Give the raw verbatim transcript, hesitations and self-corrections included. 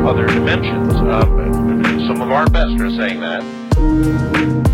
other dimensions. Um, some of our best are saying that.